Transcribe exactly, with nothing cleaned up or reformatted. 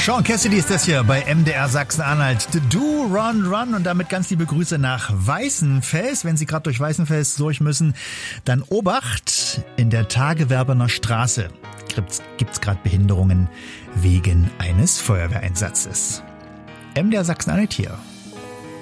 Sean Cassidy ist das hier bei M D R Sachsen-Anhalt. Do Run Run und damit ganz liebe Grüße nach Weißenfels. Wenn Sie gerade durch Weißenfels durch müssen, dann Obacht, in der Tagewerbener Straße gibt es gerade Behinderungen wegen eines Feuerwehreinsatzes. M D R Sachsen-Anhalt hier.